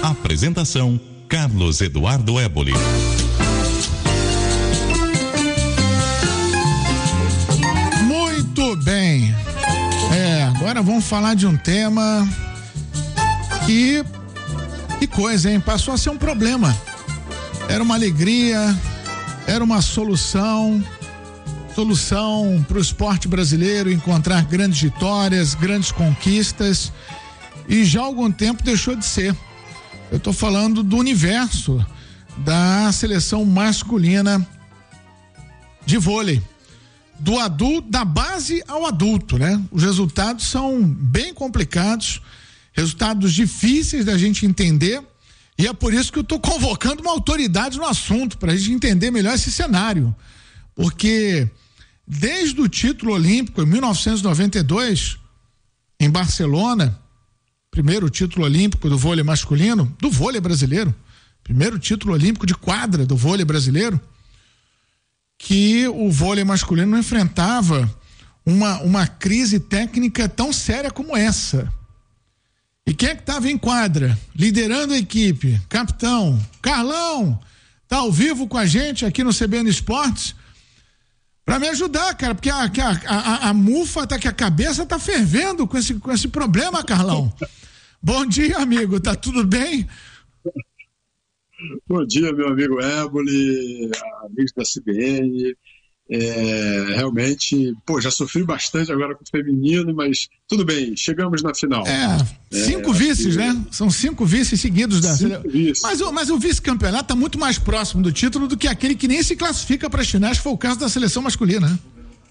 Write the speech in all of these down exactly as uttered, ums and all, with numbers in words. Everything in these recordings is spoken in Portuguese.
Apresentação: Carlos Eduardo Éboli. Muito bem. É, agora vamos falar de um tema que, que coisa, hein? Passou a ser um problema. Era uma alegria, era uma solução, solução para o esporte brasileiro encontrar grandes vitórias, grandes conquistas, e já há algum tempo deixou de ser. Eu estou falando do universo da seleção masculina de vôlei, do adulto, da base ao adulto, né? Os resultados são bem complicados, resultados difíceis da gente entender, e é por isso que eu estou convocando uma autoridade no assunto, para a gente entender melhor esse cenário, porque desde o título olímpico em mil novecentos e noventa e dois, em Barcelona, primeiro título olímpico do vôlei masculino, do vôlei brasileiro, primeiro título olímpico de quadra do vôlei brasileiro, que o vôlei masculino não enfrentava uma, uma crise técnica tão séria como essa. E quem é que estava em quadra, liderando a equipe? Capitão Carlão, tá ao vivo com a gente aqui no C B N Esportes, para me ajudar, cara, porque a, a, a, a mufa tá que a cabeça tá fervendo com esse, com esse problema, Carlão. Bom dia, amigo, tá tudo bem? Bom dia, meu amigo Éboli, amigos da C B N. É, realmente, pô, já sofri bastante agora com o feminino, mas tudo bem, chegamos na final. É, cinco é, vices, que... né? São cinco vices seguidos da cinco vices. Mas, mas o vice-campeonato está muito mais próximo do título do que aquele que nem se classifica para as finais, que foi o caso da seleção masculina, né?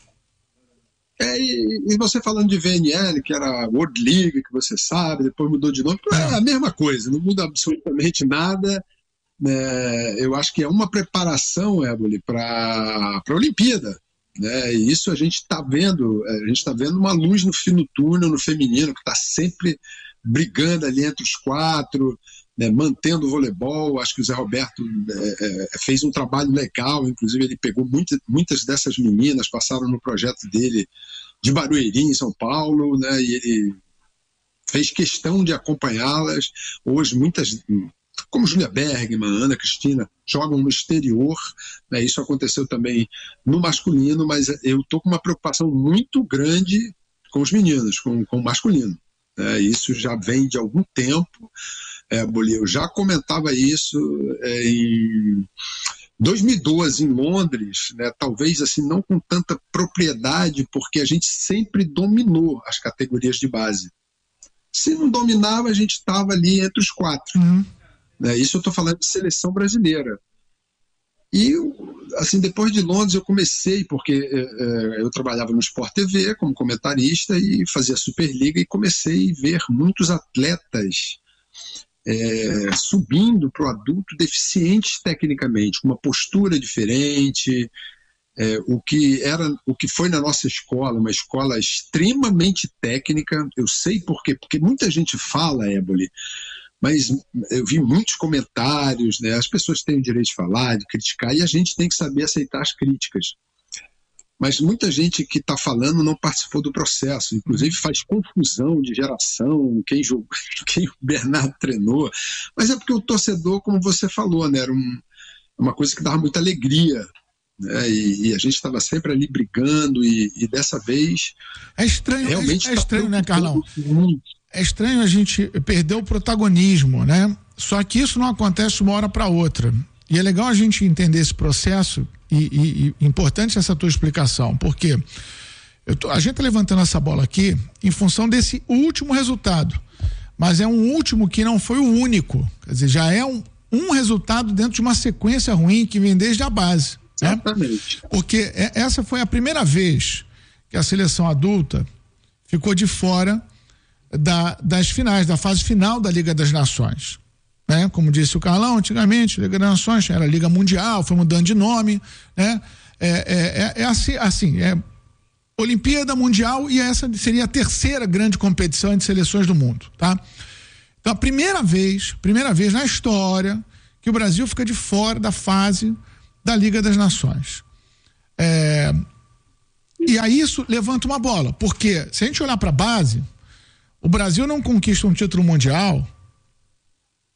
É, e, e você falando de V N L, que era World League, que você sabe, depois mudou de nome, é a mesma coisa, não muda absolutamente nada. É, eu acho que é uma preparação, Éboli, para a Olimpíada, né? E isso a gente está vendo, a gente está vendo uma luz no fim do túnel no feminino, que está sempre brigando ali entre os quatro, né? Mantendo o voleibol. Acho que o Zé Roberto é, é, fez um trabalho legal, inclusive ele pegou muita, muitas dessas meninas, passaram no projeto dele de Barueri, em São Paulo, né? E ele fez questão de acompanhá-las. Hoje muitas, como Júlia Bergman, Ana Cristina, jogam no exterior, né? Isso aconteceu também no masculino, mas eu estou com uma preocupação muito grande com os meninos, com, com o masculino, né? Isso já vem de algum tempo. É, Boli, eu já comentava isso é, em dois mil e doze, em Londres, né? Talvez assim, não com tanta propriedade, porque a gente sempre dominou as categorias de base. Se não dominava, a gente estava ali entre os quatro. Uhum. Né? Isso eu estou falando de seleção brasileira. E, assim, depois de Londres eu comecei, porque é, eu trabalhava no Sport T V como comentarista e fazia Superliga, e comecei a ver muitos atletas é, subindo para o adulto deficientes tecnicamente, com uma postura diferente. É, o, que era, o que foi na nossa escola, uma escola extremamente técnica. Eu sei por quê, porque muita gente fala, Éboli, mas eu vi muitos comentários, né? As pessoas têm o direito de falar, de criticar, e a gente tem que saber aceitar as críticas. Mas muita gente que está falando não participou do processo, inclusive faz confusão de geração, quem, jogou, quem o Bernardo treinou. Mas é porque o torcedor, como você falou, né? Era um, uma coisa que dava muita alegria, né? E, e a gente estava sempre ali brigando, e, e dessa vez... É estranho, realmente é, é estranho, tá né, Carlão? Muito. É estranho a gente perder o protagonismo, né? Só que isso não acontece de uma hora para outra. E é legal a gente entender esse processo, e, e, e importante essa tua explicação, porque eu tô, a gente tá levantando essa bola aqui em função desse último resultado, mas é um último que não foi o único, quer dizer, já é um, um resultado dentro de uma sequência ruim que vem desde a base. Né? Exatamente. Porque essa foi a primeira vez que a seleção adulta ficou de fora Da, das finais, da fase final da Liga das Nações, né? Como disse o Carlão, antigamente Liga das Nações era Liga Mundial, foi mudando de nome, né? É, é, é, é assim, assim, é Olimpíada Mundial, e essa seria a terceira grande competição entre seleções do mundo, tá? Então a primeira vez, primeira vez na história que o Brasil fica de fora da fase da Liga das Nações. É, e aí isso levanta uma bola, porque se a gente olhar para a base, o Brasil não conquista um título mundial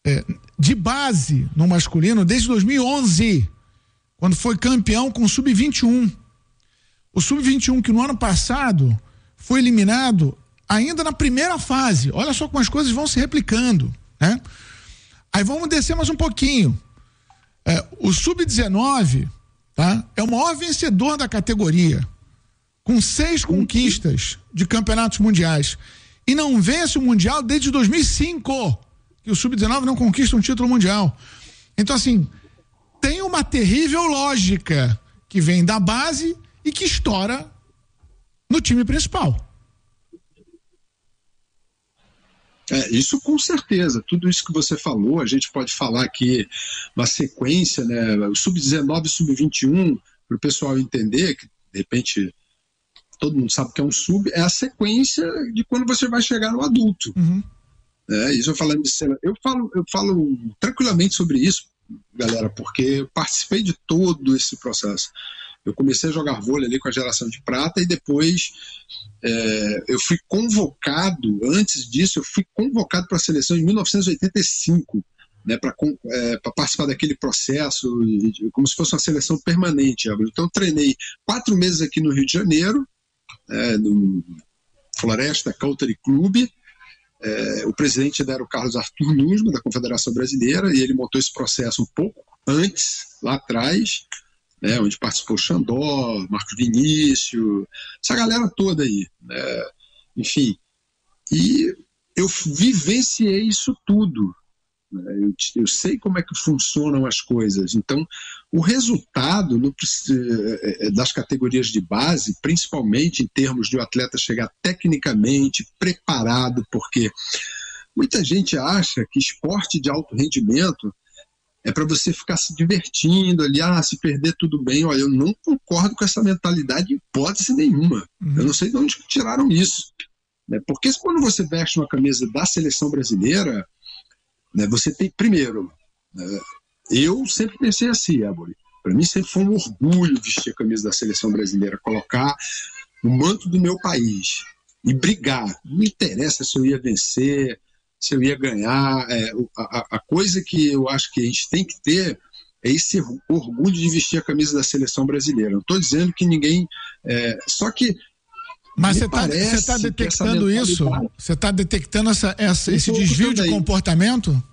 é, de base no masculino desde dois mil e onze, quando foi campeão com o sub vinte e um. O sub vinte e um que no ano passado foi eliminado ainda na primeira fase. Olha só como as coisas vão se replicando, né? Aí vamos descer mais um pouquinho. É, o sub dezenove, tá? É o maior vencedor da categoria, com seis conquistas de campeonatos mundiais. E não vence o Mundial desde dois mil e cinco, que o sub dezenove não conquista um título mundial. Então, assim, tem uma terrível lógica que vem da base e que estoura no time principal. É, isso com certeza, tudo isso que você falou, a gente pode falar aqui uma sequência, né? O sub dezenove e sub vinte e um, para o pessoal entender, que de repente todo mundo sabe que é um sub, é a sequência de quando você vai chegar no adulto. Uhum. É, isso eu falando de cena, eu falo, eu falo tranquilamente sobre isso, galera, porque eu participei de todo esse processo. Eu comecei a jogar vôlei ali com a geração de prata e depois é, eu fui convocado, antes disso, eu fui convocado para a seleção em mil novecentos e oitenta e cinco, né, para é, participar daquele processo, como se fosse uma seleção permanente. Então eu treinei quatro meses aqui no Rio de Janeiro, é, no Floresta Country Club. É, o presidente era o Carlos Arthur Nussmann, da Confederação Brasileira, e ele montou esse processo um pouco antes, lá atrás, né, onde participou Xandó, Marcos Vinícius, essa galera toda aí, né, enfim. E eu vivenciei isso tudo, né, eu, eu sei como é que funcionam as coisas. Então, o resultado no, das categorias de base, principalmente em termos de o atleta chegar tecnicamente preparado, porque muita gente acha que esporte de alto rendimento é para você ficar se divertindo ali, ah, se perder tudo bem. Olha, eu não concordo com essa mentalidade em hipótese nenhuma. Uhum. Eu não sei de onde tiraram isso. Né? Porque quando você veste uma camisa da seleção brasileira, né, você tem, primeiro, né, eu sempre pensei assim, Éboli, para mim sempre foi um orgulho vestir a camisa da seleção brasileira, colocar o manto do meu país e brigar. Não me interessa se eu ia vencer, se eu ia ganhar. É, a, a coisa que eu acho que a gente tem que ter é esse orgulho de vestir a camisa da seleção brasileira. Não estou dizendo que ninguém... É, só que... Mas você está detectando isso? Você está detectando essa, essa, esse desvio de comportamento?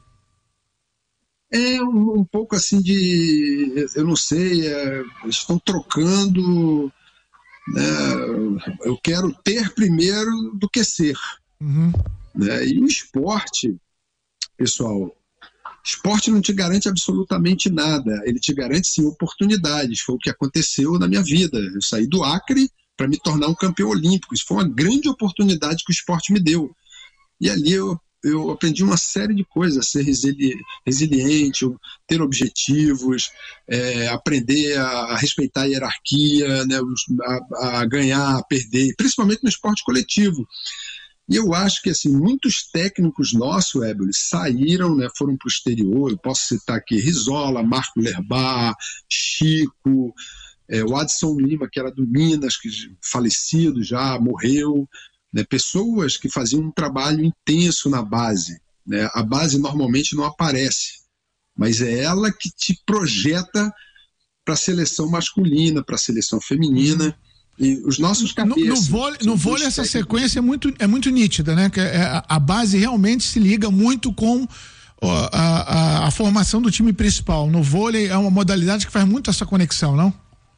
É um, um pouco assim de... Eu não sei, é, estão trocando... Né, eu quero ter primeiro do que ser. Uhum. Né, e o esporte, pessoal, esporte não te garante absolutamente nada. Ele te garante, sim, oportunidades. Foi o que aconteceu na minha vida. Eu saí do Acre para me tornar um campeão olímpico. Isso foi uma grande oportunidade que o esporte me deu. E ali eu, eu aprendi uma série de coisas, ser resili- resiliente, ter objetivos, é, aprender a, a respeitar a hierarquia, né, a, a ganhar, a perder, principalmente no esporte coletivo. E eu acho que assim, muitos técnicos nossos, Éboli, saíram, né, foram para o exterior. Eu posso citar aqui Rizola, Marco Lerbar, Chico, É, o Adson Lima, que era do Minas, que falecido já, morreu, né, pessoas que faziam um trabalho intenso na base. Né, a base normalmente não aparece, mas é ela que te projeta para a seleção masculina, para a seleção feminina. E os nossos cabeças... No, no vôlei, no vôlei essa sequência é muito, é muito nítida, né? Que é, a base realmente se liga muito com a, a, a formação do time principal. No vôlei é uma modalidade que faz muito essa conexão, não?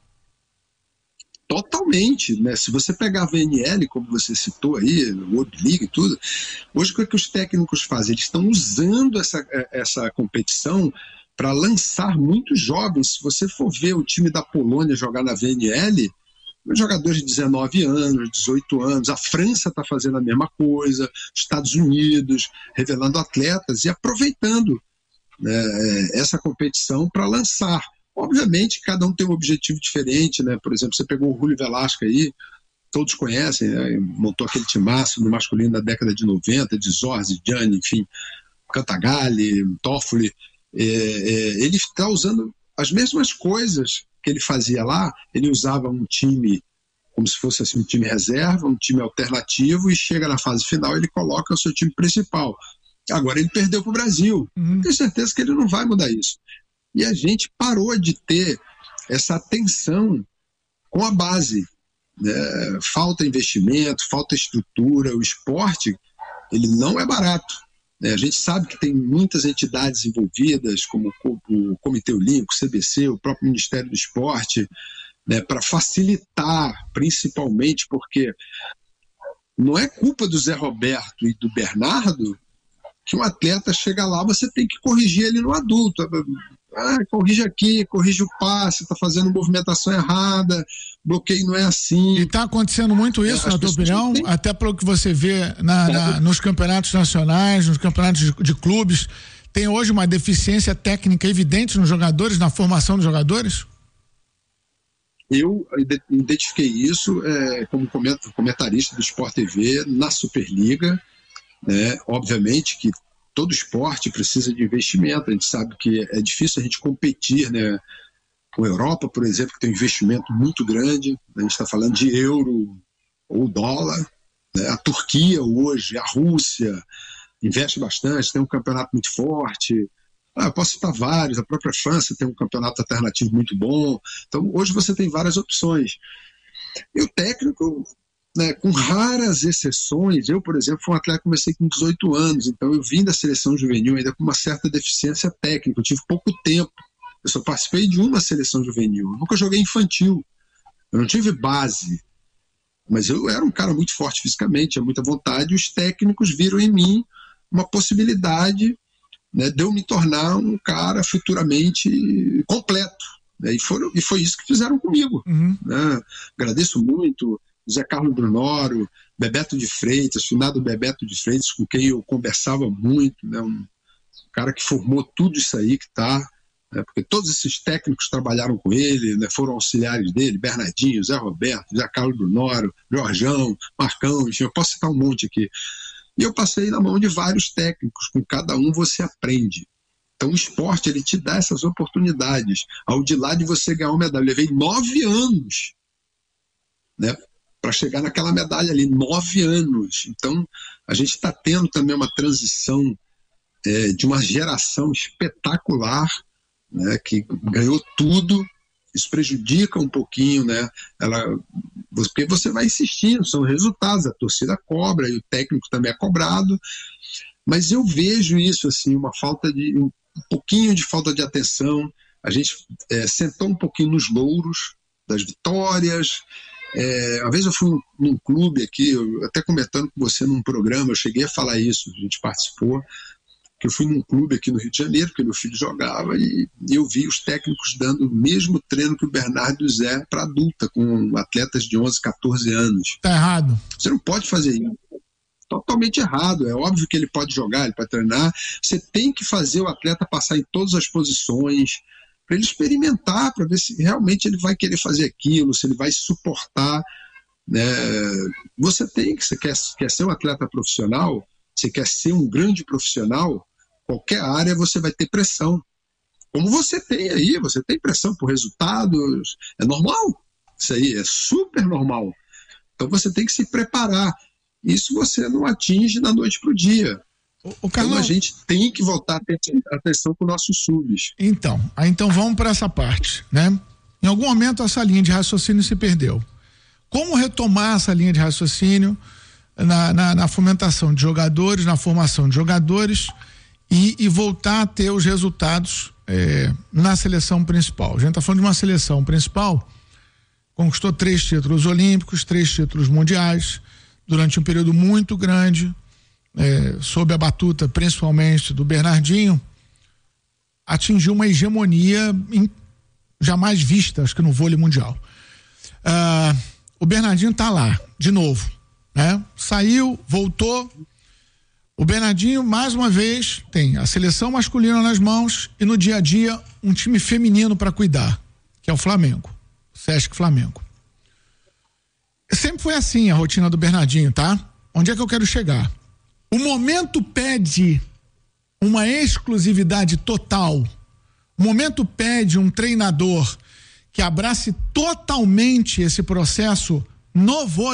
Totalmente, né? Se você pegar a V N L, como você citou aí, World League e tudo, hoje o que, é que os técnicos fazem? Eles estão usando essa, essa competição para lançar muitos jovens. Se você for ver o time da Polônia jogar na V N L, jogadores de dezenove anos, dezoito anos, a França está fazendo a mesma coisa, Estados Unidos, revelando atletas e aproveitando, né, essa competição para lançar. Obviamente, cada um tem um objetivo diferente, né? Por exemplo, você pegou o Julio Velasco aí, todos conhecem, né? Montou aquele timaço no masculino na década de noventa, de Zorzi, Gianni, enfim, Cantagalli, Toffoli. É, é, ele está usando as mesmas coisas que ele fazia lá. Ele usava um time como se fosse assim, um time reserva, um time alternativo, e chega na fase final ele coloca o seu time principal. Agora ele perdeu para o Brasil. Uhum. Tenho certeza que ele não vai mudar isso. E a gente parou de ter essa atenção com a base. Né? Falta investimento, falta estrutura. O esporte, ele não é barato. Né? A gente sabe que tem muitas entidades envolvidas, como o Comitê Olímpico, o C B C, o próprio Ministério do Esporte, né? Para facilitar, principalmente porque não é culpa do Zé Roberto e do Bernardo que um atleta chega lá, você tem que corrigir ele no adulto. Ah, corrige aqui, corrige o passe, está fazendo movimentação errada, bloqueio não é assim. E está acontecendo muito isso, é, na tua opinião? Têm... Até pelo que você vê na, na, nos campeonatos nacionais, nos campeonatos de, de clubes, tem hoje uma deficiência técnica evidente nos jogadores, na formação dos jogadores? Eu identifiquei isso é, como comentarista do Sport T V na Superliga. Né? Obviamente que todo esporte precisa de investimento, a gente sabe que é difícil a gente competir, né? Com a Europa, por exemplo, que tem um investimento muito grande, a gente está falando de euro ou dólar, né? A Turquia hoje, a Rússia investe bastante, tem um campeonato muito forte, ah, eu posso citar vários, a própria França tem um campeonato alternativo muito bom, então hoje você tem várias opções. E o técnico, né, com raras exceções, eu, por exemplo, fui um atleta que comecei com dezoito anos, então eu vim da seleção juvenil ainda com uma certa deficiência técnica, eu tive pouco tempo, eu só participei de uma seleção juvenil, eu nunca joguei infantil, eu não tive base, mas eu era um cara muito forte fisicamente, tinha muita vontade, e os técnicos viram em mim uma possibilidade, né, de eu me tornar um cara futuramente completo, né, e, foram, e foi isso que fizeram comigo. Uhum. Né? Agradeço muito Zé Carlos Brunoro, Bebeto de Freitas, finado Bebeto de Freitas, com quem eu conversava muito, né? Um cara que formou tudo isso aí que está, né? Porque todos esses técnicos trabalharam com ele, né? Foram auxiliares dele, Bernardinho, Zé Roberto, Zé Carlos Brunoro, Jorjão, Marcão, enfim, eu posso citar um monte aqui. E eu passei na mão de vários técnicos, com cada um você aprende. Então o esporte, ele te dá essas oportunidades. Ao de lá de você ganhar uma medalha, eu levei nove anos, né? Para chegar naquela medalha ali, nove anos. Então, a gente está tendo também uma transição é, de uma geração espetacular, né, que ganhou tudo. Isso prejudica um pouquinho, né? Ela, porque você vai insistindo, são resultados, a torcida cobra e o técnico também é cobrado. Mas eu vejo isso, assim, uma falta de, um pouquinho de falta de atenção. A gente é, sentou um pouquinho nos louros das vitórias. É, uma vez eu fui num, num clube aqui, eu, até comentando com você num programa, eu cheguei a falar isso, a gente participou, que eu fui num clube aqui no Rio de Janeiro, porque meu filho jogava, e, e eu vi os técnicos dando o mesmo treino que o Bernardo e o Zé para adulta, com atletas de onze, catorze anos. Tá errado. Você não pode fazer isso. Totalmente errado. É óbvio que ele pode jogar, ele pode treinar. Você tem que fazer o atleta passar em todas as posições, para ele experimentar, para ver se realmente ele vai querer fazer aquilo, se ele vai suportar. Né? Você tem que, você quer, quer ser um atleta profissional, você quer ser um grande profissional, qualquer área você vai ter pressão. Como você tem aí, você tem pressão por resultados, é normal, isso aí é super normal. Então você tem que se preparar. Isso você não atinge da noite para o dia. O, o Carlão, então a gente tem que voltar a ter atenção com nossos subs. Então, aí então vamos para essa parte, né? Em algum momento essa linha de raciocínio se perdeu. Como retomar essa linha de raciocínio na, na, na fomentação de jogadores, na formação de jogadores e, e voltar a ter os resultados é, na seleção principal? A gente está falando de uma seleção principal, conquistou três títulos olímpicos, três títulos mundiais, durante um período muito grande, É, sob a batuta principalmente do Bernardinho, atingiu uma hegemonia in, jamais vista, acho que no vôlei mundial. Ah, o Bernardinho tá lá, de novo, né? Saiu, voltou. O Bernardinho, mais uma vez, tem a seleção masculina nas mãos e no dia a dia um time feminino para cuidar, que é o Flamengo, o Sesc Flamengo. Sempre foi assim a rotina do Bernardinho, tá? Onde é que eu quero chegar? O momento pede uma exclusividade total. O momento pede um treinador que abrace totalmente esse processo no vôlei.